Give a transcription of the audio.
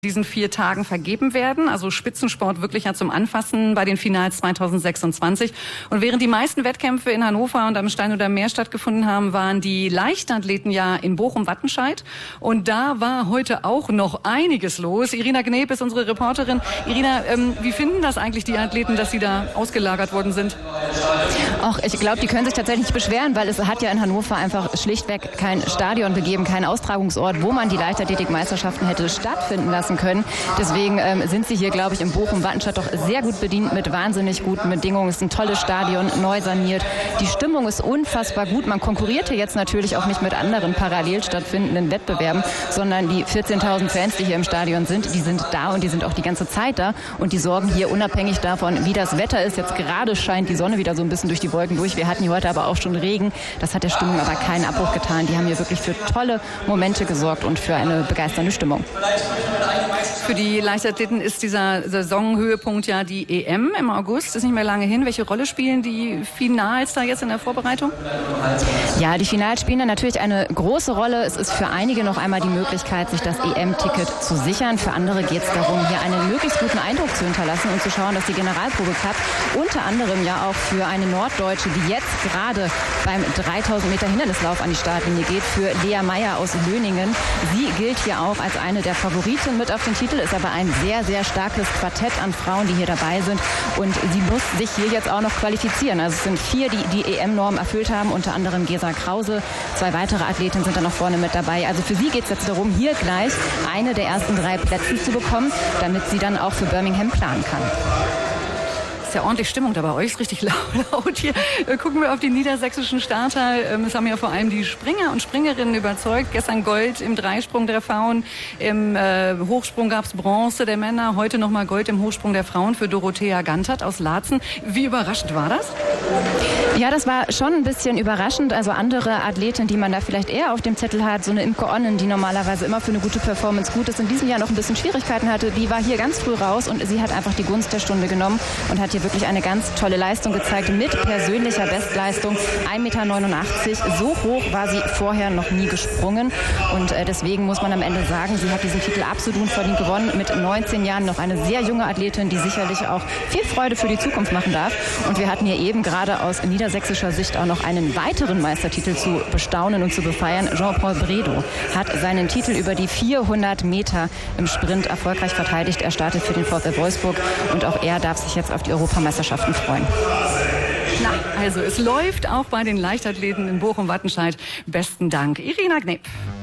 diesen 4 Tagen vergeben werden. Also Spitzensport wirklich ja zum Anfassen bei den Finals 2026. Und während die meisten Wettkämpfe in Hannover und am Stein oder Meer stattgefunden haben, waren die Leichtathleten ja in Bochum-Wattenscheid. Und da war heute auch noch einiges los. Irina Gneb ist unsere Reporterin. Irina, wie finden das eigentlich die Athleten, dass sie da ausgelagert worden sind? Ach, ich glaube, die können sich tatsächlich nicht beschweren, weil es hat ja in Hannover einfach schlichtweg kein Stadion gegeben, kein Austragungsort, wo man die Leichtathletikmeisterschaften hätte stattfinden lassen können. Deswegen sind sie hier, glaube ich, in Bochum-Wattenscheid doch sehr gut bedient mit wahnsinnig guten Bedingungen. Es ist ein tolles Stadion, neu saniert. Die Stimmung ist unfassbar gut. Man konkurriert hier jetzt natürlich auch nicht mit anderen parallel stattfindenden Wettbewerben, sondern die 14.000 Fans, die hier im Stadion sind, die sind da und die sind auch die ganze Zeit da. Und die sorgen hier unabhängig davon, wie das Wetter ist. Jetzt gerade scheint die Sonne wieder so ein bisschen durch die Wolken durch. Wir hatten hier heute aber auch schon Regen. Das hat der Stimmung aber keinen Abbruch getan. Die haben hier wirklich für tolle Momente gesorgt und für eine begeisternde Stimmung. Für die Leichtathleten ist dieser Saisonhöhepunkt ja die EM im August. Ist nicht mehr lange hin. Welche Rolle spielen die Finals da jetzt in der Vorbereitung? Ja, die Finals spielen da natürlich eine große Rolle. Es ist für einige noch einmal die Möglichkeit, sich das EM-Ticket zu sichern. Für andere geht es darum, hier einen möglichst guten Eindruck zu hinterlassen und zu schauen, dass die Generalprobe klappt. Unter anderem ja auch für eine Norddeutsche, die jetzt gerade beim 3000 Meter Hindernislauf an die Startlinie geht, für Lea Meyer aus Löningen. Sie gilt hier auch als eine der Favoriten mit auf den Titel, ist aber ein sehr, sehr starkes Quartett an Frauen, die hier dabei sind. Und sie muss sich hier jetzt auch noch qualifizieren. Also es sind 4, die die EM-Norm erfüllt haben, unter anderem Gesa Krause. 2 weitere Athletinnen sind da noch vorne mit dabei. Also für sie geht es jetzt darum, hier gleich eine der ersten 3 Plätze zu bekommen, damit sie dann auch für Birmingham planen kann. Ist ja ordentlich Stimmung da bei euch, ist richtig laut hier. Gucken wir auf die niedersächsischen Starter. Es haben ja vor allem die Springer und Springerinnen überzeugt. Gestern Gold im Dreisprung der Frauen, im Hochsprung gab es Bronze der Männer, heute nochmal Gold im Hochsprung der Frauen für Dorothea Gantert aus Laatzen. Wie überraschend war das? Ja, das war schon ein bisschen überraschend. Also andere Athleten, die man da vielleicht eher auf dem Zettel hat, so eine Imke Onnen, die normalerweise immer für eine gute Performance gut ist, in diesem Jahr noch ein bisschen Schwierigkeiten hatte, die war hier ganz früh raus und sie hat einfach die Gunst der Stunde genommen und hat hier wirklich eine ganz tolle Leistung gezeigt mit persönlicher Bestleistung. 1,89 Meter. So hoch war sie vorher noch nie gesprungen. Und deswegen muss man am Ende sagen, sie hat diesen Titel absolut verdient gewonnen. Mit 19 Jahren noch eine sehr junge Athletin, die sicherlich auch viel Freude für die Zukunft machen darf. Und wir hatten hier eben gerade aus niedersächsischer Sicht auch noch einen weiteren Meistertitel zu bestaunen und zu befeiern. Jean-Paul Bredow hat seinen Titel über die 400 Meter im Sprint erfolgreich verteidigt. Er startet für den VfL Wolfsburg und auch er darf sich jetzt auf die Europameisterschaften freuen. Na, also es läuft auch bei den Leichtathleten in Bochum-Wattenscheid. Besten Dank, Irina Gneb.